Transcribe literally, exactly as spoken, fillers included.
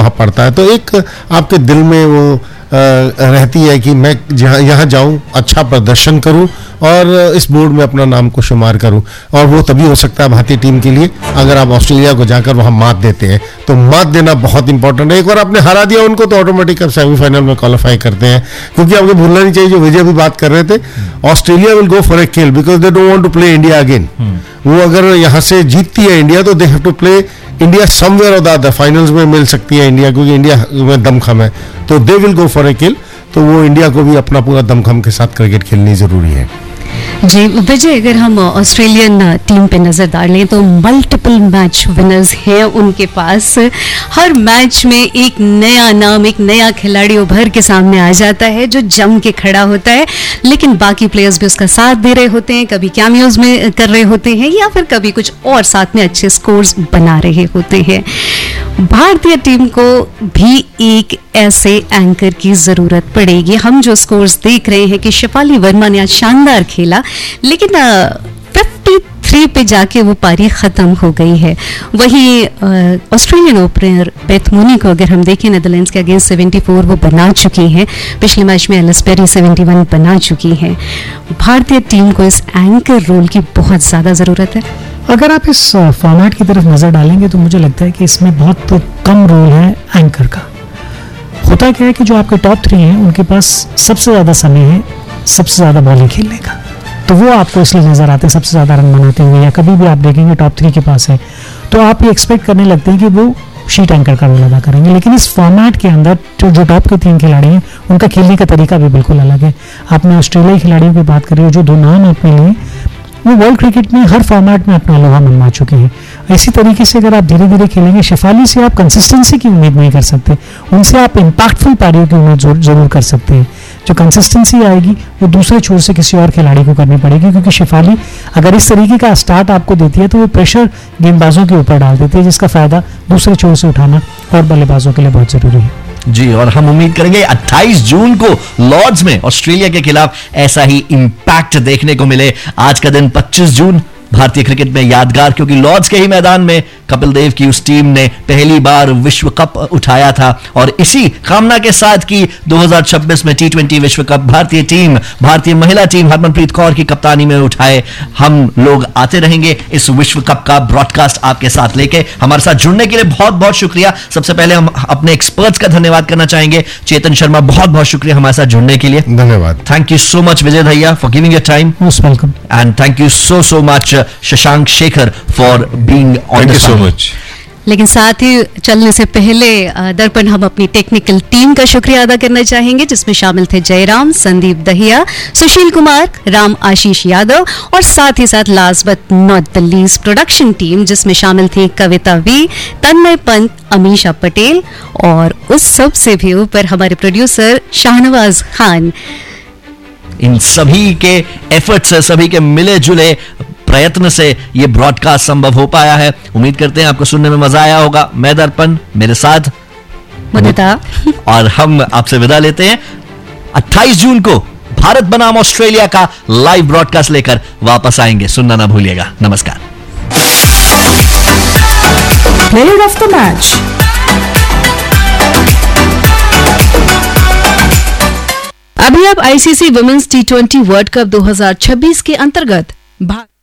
वहाँ पड़ता है, तो एक आपके दिल में वो रहती है कि मैं जहाँ यहाँ जाऊँ, अच्छा प्रदर्शन करूँ और इस बोर्ड में अपना नाम को शुमार करूँ। और वो तभी हो सकता है भारतीय टीम के लिए अगर आप ऑस्ट्रेलिया को जाकर वहाँ मात देते हैं। तो मात देना बहुत इंपॉर्टेंट है। एक बार आपने हरा दिया उनको तो ऑटोमेटिक आप सेमीफाइनल में क्वालिफाई करते हैं। क्योंकि आपको भूलना नहीं चाहिए, जो विजय भी बात कर रहे थे, Australia will go for a kill because they don't want to play India again. वो अगर यहाँ से जीतती है इंडिया तो they have to play India somewhere और द अदर। फाइनल्स में मिल सकती है इंडिया, क्योंकि इंडिया में दमखम है, तो they will go for a किल। तो वो इंडिया को भी अपना पूरा दमखम के साथ क्रिकेट खेलनी जरूरी है। जी विजय, अगर हम ऑस्ट्रेलियन टीम पे नजर डाल लें तो मल्टीपल मैच विनर्स हैं उनके पास। हर मैच में एक नया नाम, एक नया खिलाड़ी उभर के सामने आ जाता है जो जम के खड़ा होता है, लेकिन बाकी प्लेयर्स भी उसका साथ दे रहे होते हैं, कभी कैमियोज में कर रहे होते हैं या फिर कभी कुछ और साथ में अच्छे स्कोर्स बना रहे होते हैं। भारतीय टीम को भी एक ऐसे एंकर की जरूरत पड़ेगी। हम जो स्कोर्स देख रहे हैं कि शेफाली वर्मा ने आज शानदार खेला, लेकिन तिरेपन पे जाके वो पारी खत्म हो गई है। वहीं ऑस्ट्रेलियन ओपनर बेथ मूनी को अगर हम देखें, नेदरलैंड्स के अगेंस्ट चौहत्तर वो बना चुकी हैं। पिछले मैच में एलिस पेरी इकहत्तर बना चुकी हैं। भारतीय टीम को इस एंकर रोल की बहुत ज्यादा जरूरत है। अगर आप इस फॉर्मेट की तरफ नजर डालेंगे तो मुझे लगता है कि इसमें बहुत तो कम रोल है एंकर का। होता क्या है कि जो आपके टॉप थ्री हैं उनके पास सबसे ज़्यादा समय है सबसे ज़्यादा बॉलिंग खेलने का, तो वो आपको इसलिए नज़र आते हैं सबसे ज़्यादा रन बनाते हुए। या कभी भी आप देखेंगे टॉप थ्री के पास है तो आप ये एक्सपेक्ट करने लगते हैं कि वो शीट एंकर का रोल अदा करेंगे। लेकिन इस फॉर्मेट के अंदर जो जो टॉप के तीन खिलाड़ी हैं उनका खेलने का तरीका भी बिल्कुल अलग है। आपने ऑस्ट्रेलियाई खिलाड़ियों की बात करी, जो दो नाम आपने लिए वो वर्ल्ड क्रिकेट में हर फॉर्मेट में अपना लोहा मनवा चुके हैं। इसी तरीके से अगर आप धीरे धीरे खेलेंगे, शेफाली से आप कंसिस्टेंसी की उम्मीद नहीं कर सकते, उनसे आप इम्पैक्टफुल पारियों की उम्मीद जरूर कर सकते हैं। जो कंसिस्टेंसी आएगी वो दूसरे छोर से किसी और खिलाड़ी को करनी पड़ेगी, क्योंकि शेफाली अगर इस तरीके का स्टार्ट आपको देती है तो वो प्रेशर गेंदबाजों के ऊपर डाल देती है, जिसका फायदा दूसरे छोर से उठाना और बल्लेबाजों के लिए बहुत जरूरी है। जी, और हम उम्मीद करेंगे अट्ठाईस जून को लॉर्ड्स में ऑस्ट्रेलिया के खिलाफ ऐसा ही इंपैक्ट देखने को मिले। आज का दिन पच्चीस जून भारतीय क्रिकेट में यादगार, क्योंकि लॉर्ड्स के ही मैदान में कपिल देव की उस टीम ने पहली बार विश्व कप उठाया था और इसी कामना के साथ कि दो हज़ार छब्बीस में टी ट्वेंटी विश्व कप भारतीय टीम, भारतीय महिला टीम हरमनप्रीत कौर की कप्तानी में उठाए। हम लोग आते रहेंगे इस विश्व कप का ब्रॉडकास्ट आपके साथ लेके। हमारे साथ जुड़ने के लिए बहुत बहुत शुक्रिया। सबसे पहले हम अपने एक्सपर्ट्स का धन्यवाद करना चाहेंगे। चेतन शर्मा, बहुत बहुत शुक्रिया हमारे साथ जुड़ने के लिए। धन्यवाद। थैंक यू सो मच विजय भैया for giving your time. Most welcome. And thank you so so much Shashank Shekhar for being on the show. लेकिन साथ ही चलने से पहले दर्पण हम अपनी टेक्निकल टीम का शुक्रिया अदा करना चाहेंगे, जिसमें शामिल थे जयराम, संदीप दहिया, सुशील कुमार, राम आशीष यादव और साथ ही साथ last but not the least production team, जिसमें शामिल थी कविता वी, तन्मय पंत, अमीशा पटेल और उस सब से भी ऊपर हमारे प्रोड्यूसर शाहनवाज खान। इन सभी के एफर्ट से, सभी के मिले जुले प्रयत्न से ये ब्रॉडकास्ट संभव हो पाया है। उम्मीद करते हैं आपको सुनने में मजा आया होगा। मैं दर्पण, मेरे साथ मुदिता, और हम आपसे विदा लेते हैं। अट्ठाईस जून को भारत बनाम ऑस्ट्रेलिया का लाइव ब्रॉडकास्ट लेकर वापस आएंगे, सुनना ना भूलिएगा। नमस्कार। Player of the match. अभी आप ICC women's T twenty world cup दो हज़ार छब्बीस के अंतर्गत